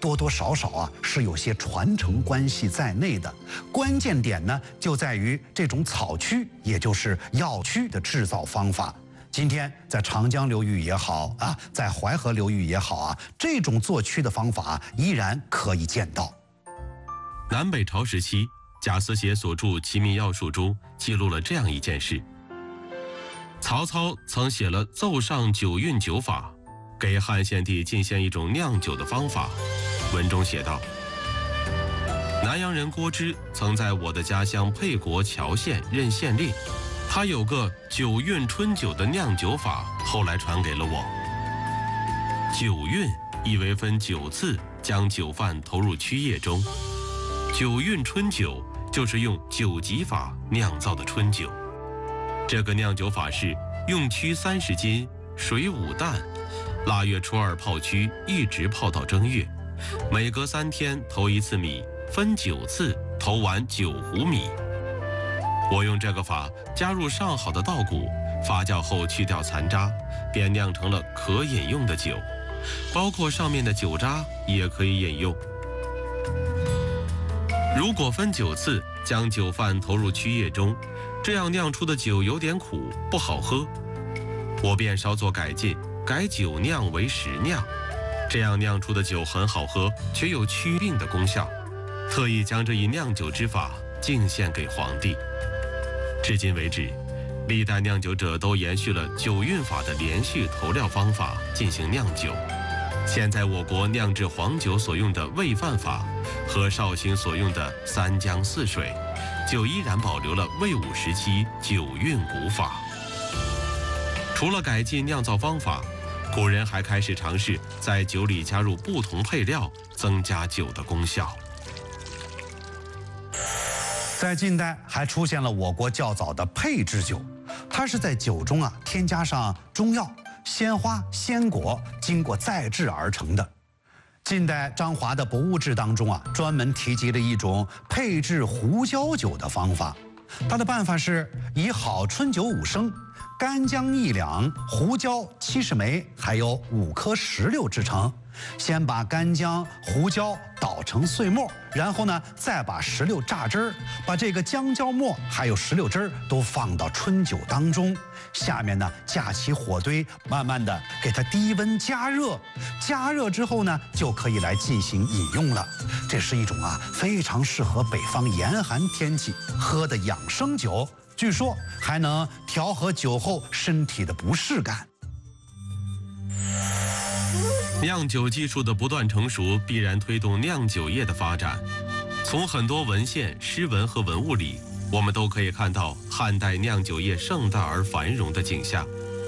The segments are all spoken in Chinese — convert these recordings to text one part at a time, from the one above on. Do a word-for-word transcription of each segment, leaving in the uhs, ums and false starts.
多多少少啊是有些传承关系在内的。关键点呢就在于这种草曲，也就是药曲的制造方法。今天在长江流域也好啊，在淮河流域也好啊，这种做曲的方法依然可以见到。 南北朝时期，贾思勰所著《齐民要术》中记录了这样一件事：曹操曾写了奏上九韵酒法，给汉献帝进献一种酿酒的方法。文中写道：南阳人郭芝曾在我的家乡沛国谯县任县令，他有个九韵春酒的酿酒法，后来传给了我。九韵意为分九次将酒饭投入曲液中，九韵春酒就是用酒急法酿造的春酒。这个酿酒法是用曲三十斤，水五担，腊月初二泡曲，一直泡到正月，每隔三天投一次米，分九次投完九壶米。我用这个法加入上好的稻谷，发酵后去掉残渣，便酿成了可饮用的酒，包括上面的酒渣也可以饮用。如果分九次将酒饭投入曲液中，这样酿出的酒有点苦，不好喝，我便稍作改进，改酒酿为实酿，这样酿出的酒很好喝，却有祛病的功效，特意将这一酿酒之法进献给皇帝。至今为止，历代酿酒者都延续了九韵法的连续投料方法进行酿酒。现在我国酿制黄酒所用的煨饭法和绍兴所用的三江四水，就依然保留了魏武时期九韵古法。除了改进酿造方法，古人还开始尝试在酒里加入不同配料，增加酒的功效。 在近代还出现了我国较早的配制酒，它是在酒中啊添加上中药、鲜花、鲜果，经过再制而成的。近代张华的《博物志》当中啊，专门提及了一种配制胡椒酒的方法。它的办法是以好春酒五升、干姜一两、胡椒七十枚，还有五颗石榴制成。先把干姜、胡椒捣成碎末，然后呢，再把石榴榨汁儿，把这个姜椒末还有石榴汁儿都放到春酒当中。下面呢，架起火堆，慢慢的给它低温加热。加热之后呢，就可以来进行饮用了。这是一种啊非常适合北方严寒天气喝的养生酒，据说还能调和酒后身体的不适感。 酿酒技术的不断成熟，必然推动酿酒业的发展。从很多文献、诗文和文物里，我们都可以看到汉代酿酒业盛大而繁荣的景象。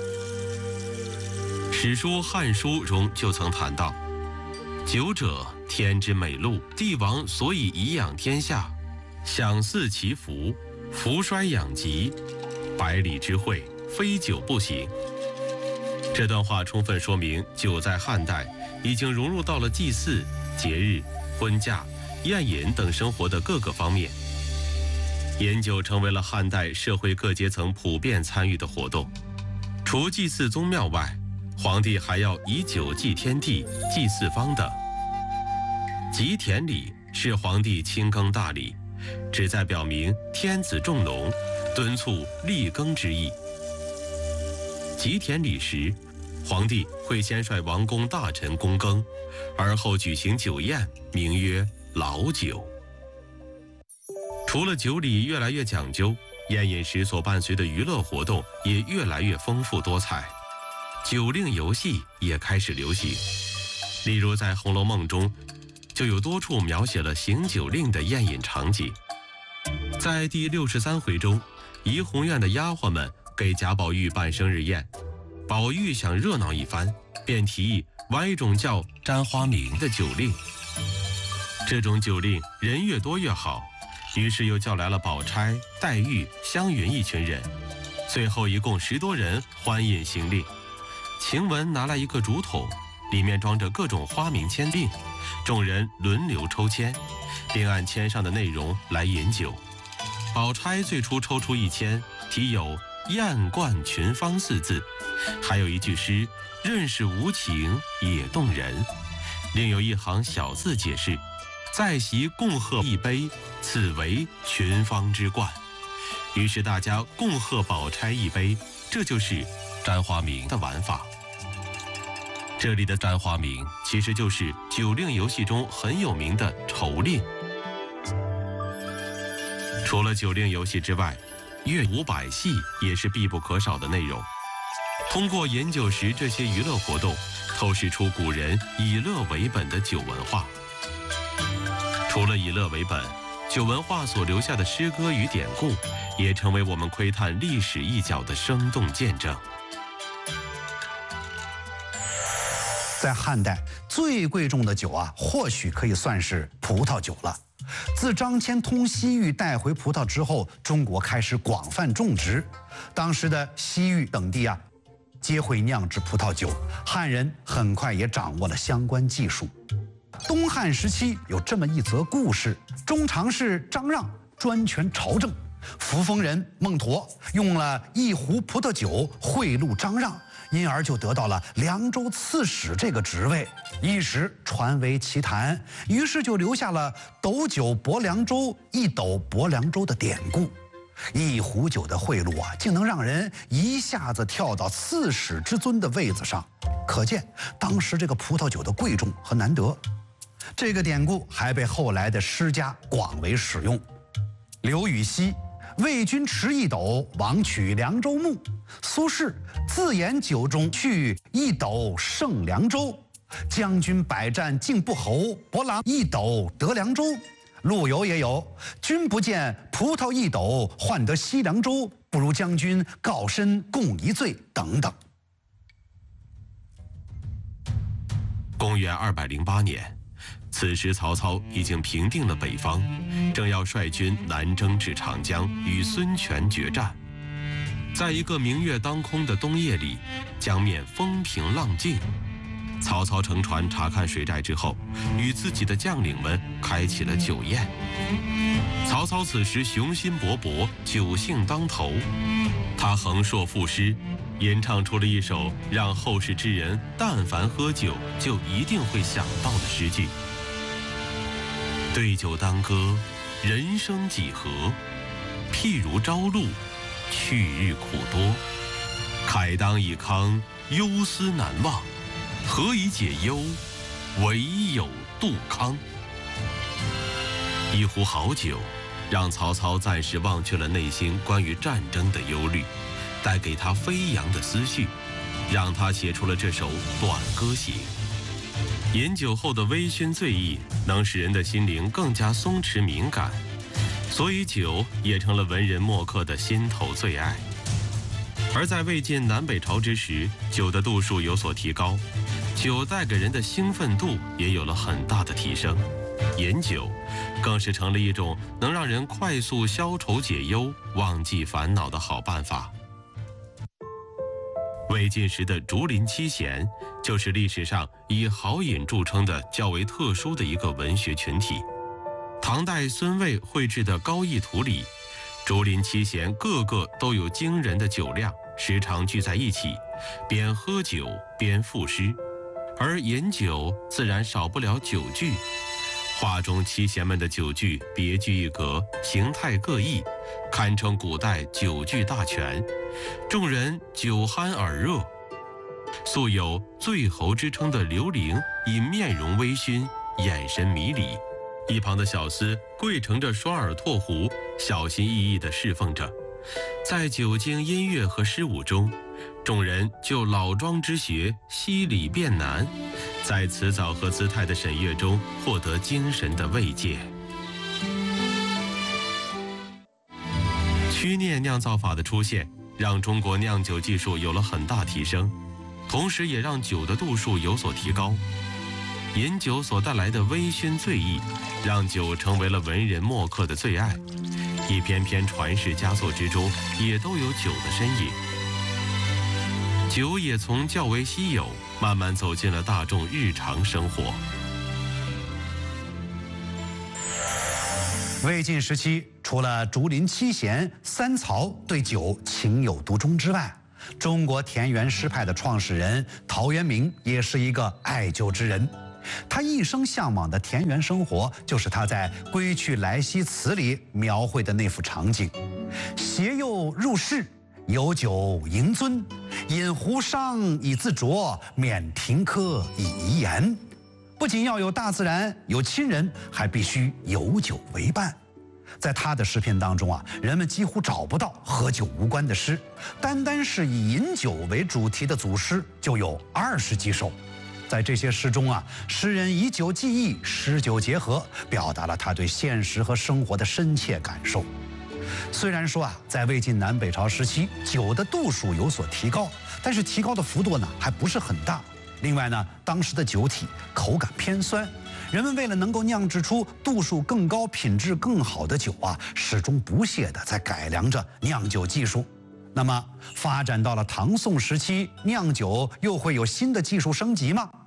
史书《汉书》中就曾谈到：酒者，天之美露，帝王所以颐养天下，享祀其福，福衰养疾，百里之会，非酒不行。这段话充分说明，酒在汉代已经融入到了祭祀、节日、婚嫁、宴饮等生活的各个方面。饮酒成为了汉代社会各阶层普遍参与的活动。除祭祀宗庙外，皇帝还要以酒祭天地、祭四方等。祭田礼是皇帝亲耕大礼，旨在表明天子重农，敦促立耕之意。祭田礼时，皇帝会先率王公大臣躬耕，而后举行酒宴，名曰老酒。除了酒礼越来越讲究，宴饮时所伴随的娱乐活动也越来越丰富多彩，酒令游戏也开始流行。例如在《红楼梦》中，就有多处描写了行酒令的宴饮场景。在第六十三回中，怡红院的丫鬟们给贾宝玉办生日宴，宝玉想热闹一番，便提议玩一种叫沾花茗的酒令。这种酒令人越多越好，于是又叫来了宝钗、黛玉、湘云一群人，最后一共十多人欢饮行令。晴雯拿来一个竹筒，里面装着各种花名签令，众人轮流抽签，并按签上的内容来饮酒。宝钗最初抽出一签，题有艳冠群芳四字，还有一句诗：认识无情也动人。 另有一行小字解释：在席共喝一杯，此为群芳之冠。于是大家共贺宝钗一杯，这就是沾花茗的玩法。这里的沾花茗其实就是酒令游戏中很有名的酬令。除了酒令游戏之外，乐舞百戏也是必不可少的内容。通过饮酒时这些娱乐活动，透视出古人以乐为本的酒文化。除了以乐为本，酒文化所留下的诗歌与典故，也成为我们窥探历史一角的生动见证。 在汉代，最贵重的酒啊，或许可以算是葡萄酒了。自张骞通西域带回葡萄之后，中国开始广泛种植。当时的西域等地啊，皆会酿制葡萄酒，汉人很快也掌握了相关技术。东汉时期有这么一则故事：中常侍张让专权朝政，扶风人孟佗用了一壶葡萄酒贿赂张让，因而就得到了凉州刺史这个职位，一时传为奇谈，于是就留下了斗酒博凉州、一斗博凉州的典故。一壶酒的贿赂啊，竟能让人一下子跳到刺史之尊的位子上，可见当时这个葡萄酒的贵重和难得。这个典故还被后来的诗家广为使用。刘禹锡为君持一斗，枉取凉州牧。苏轼自言酒中去，一斗胜凉州。将军百战尽不侯，博郎一斗得凉州。陆游也有君不见葡萄一斗，换得西凉州，不如将军告身共一醉等等。 公元二百零八年，此时曹操已经平定了北方，正要率军南征至长江，与孙权决战。在一个明月当空的冬夜里，江面风平浪静。曹操乘船查看水寨之后，与自己的将领们开启了酒宴。曹操此时雄心勃勃，酒兴当头，他横槊赋诗，演唱出了一首让后世之人但凡喝酒就一定会想到的诗句：对酒当歌，人生几何？譬如朝露，去日苦多。慨当以慷，忧思难忘。何以解忧？唯有杜康。一壶好酒，让曹操暂时忘却了内心关于战争的忧虑，带给他飞扬的思绪，让他写出了这首《短歌行》。饮酒后的微醺醉意，能使人的心灵更加松弛敏感，所以酒也成了文人墨客的心头最爱。而在魏晋南北朝之时，酒的度数有所提高，酒带给人的兴奋度也有了很大的提升，饮酒更是成了一种能让人快速消愁解忧、忘记烦恼的好办法。魏晋时的竹林七贤，就是历史上以豪饮著称的较为特殊的一个文学群体。唐代孙魏绘制的《高逸图》里，竹林七贤个个都有惊人的酒量，时常聚在一起，边喝酒边赋诗，而饮酒自然少不了酒具。画中七贤们的酒具别具一格，形态各异，堪称古代酒具大全，众人酒酣耳热。素有醉侯之称的刘伶以面容微醺，眼神迷离，一旁的小厮跪乘着双耳唾壶，小心翼翼地侍奉着。在酒精、音乐和诗舞中，众人就老庄之学，西礼变难，在词藻和姿态的审阅中获得精神的慰藉。曲念酿造法的出现，让中国酿酒技术有了很大提升，同时也让酒的度数有所提高。饮酒所带来的微醺醉意，让酒成为了文人墨客的最爱。一篇篇传世佳作之中，也都有酒的身影。酒也从较为稀有，慢慢走进了大众日常生活。 魏晋时期，除了竹林七贤、三曹对酒情有独钟之外，中国田园诗派的创始人陶渊明也是一个爱酒之人。 他一生向往的田园生活，就是他在《归去来兮辞》里描绘的那幅场景：携幼入室，有酒迎尊，饮壶觞以自酌，免停柯以怡言。不仅要有大自然，有亲人，还必须有酒为伴。在他的诗篇当中啊，人们几乎找不到和酒无关的诗，单单是以饮酒为主题的组诗就有二十几首。在这些诗中啊，诗人以酒寄意，诗酒结合，表达了他对现实和生活的深切感受。虽然说啊，在魏晋南北朝时期，酒的度数有所提高，但是提高的幅度呢，还不是很大。另外呢，当时的酒体口感偏酸，人们为了能够酿制出度数更高、品质更好的酒啊，始终不懈地在改良着酿酒技术。那么，发展到了唐宋时期，酿酒又会有新的技术升级吗？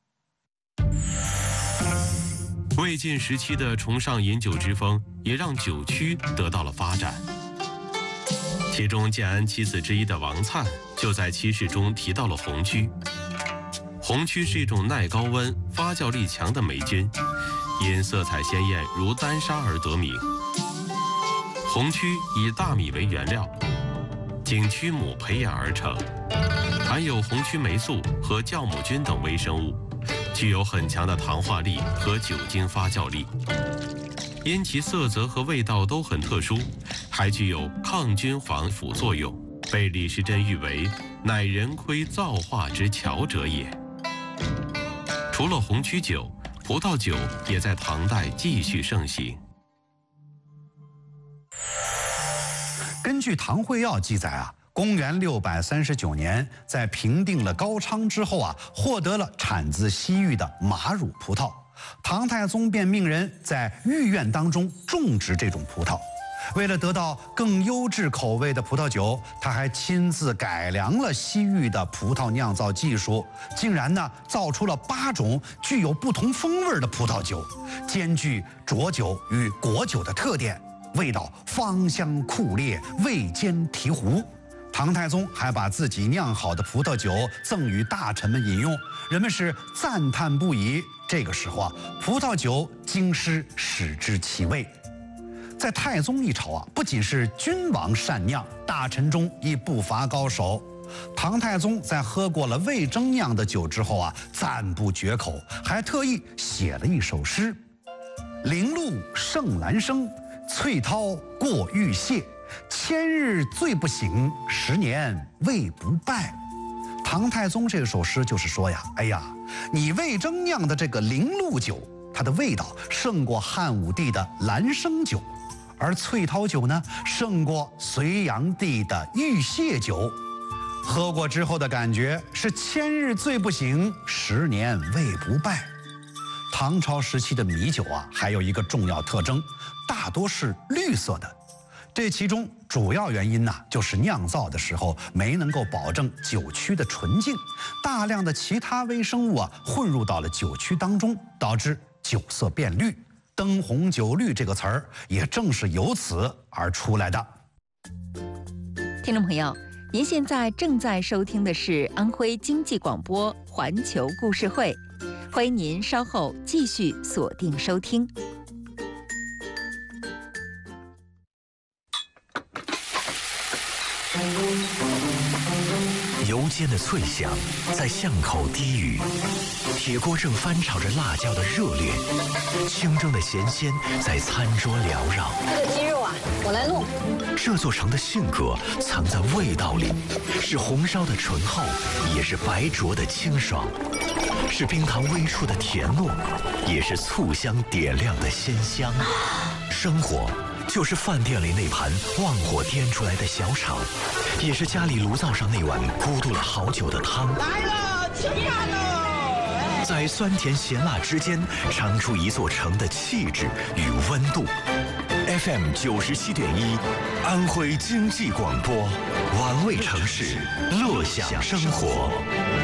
魏晋时期的崇尚饮酒之风，也让酒曲得到了发展。其中建安七子之一的王粲，就在七事中提到了红曲。红曲是一种耐高温、发酵力强的霉菌，因色彩鲜艳如丹砂而得名。红曲以大米为原料，经曲母培养而成，含有红曲霉素和酵母菌等微生物，具有很强的糖化力和酒精发酵力。因其色泽和味道都很特殊，还具有抗菌防腐作用，被李时珍誉为乃人窥造化之巧者也。除了红曲酒，葡萄酒也在唐代继续盛行。 根据《唐会要》记载啊，公元六百三十九年，在平定了高昌之后啊，获得了产自西域的马乳葡萄。唐太宗便命人在御苑当中种植这种葡萄。为了得到更优质口味的葡萄酒，他还亲自改良了西域的葡萄酿造技术，竟然呢造出了八种具有不同风味的葡萄酒，兼具浊酒与果酒的特点，味道芳香酷烈，味兼醍醐。唐太宗还把自己酿好的葡萄酒赠予大臣们饮用，人们是赞叹不已。这个时候啊，葡萄酒经师使之其味。在太宗一朝啊，不仅是君王善酿，大臣中亦不乏高手。唐太宗在喝过了魏征酿的酒之后啊，赞不绝口，还特意写了一首诗：零露胜兰生，翠涛过玉屑，千日醉不醒，十年未不败。唐太宗这首诗就是说呀，哎呀，你魏征酿的这个零露酒，它的味道胜过汉武帝的兰生酒，而翠涛酒呢，胜过隋炀帝的玉屑酒。喝过之后的感觉是千日醉不醒，十年未不败。唐朝时期的米酒啊，还有一个重要特征，大多是绿色的。这其中主要原因呢，就是酿造的时候没能够保证酒曲的纯净，大量的其他微生物啊混入到了酒曲当中，导致酒色变绿。灯红酒绿这个词儿也正是由此而出来的。 听众朋友，您现在正在收听的是安徽经济广播环球故事会，欢迎您稍后继续锁定收听。 油煎的脆响在巷口低语，铁锅正翻炒着辣椒的热烈，清蒸的咸鲜在餐桌缭绕。 这个鸡肉啊，我来弄。 这座城的性格藏在味道里，是红烧的醇厚，也是白灼的清爽，是冰糖微出的甜糯，也是醋香点亮的鲜香。生活就是饭店里那盘旺火颠出来的小炒，也是家里炉灶上那碗咕嘟了好久的汤。 来了，吃饭喽！ 在酸甜咸辣之间，尝出一座城的气质与温度。F M 九十七点一，安徽经济广播，玩味城市，乐享生活。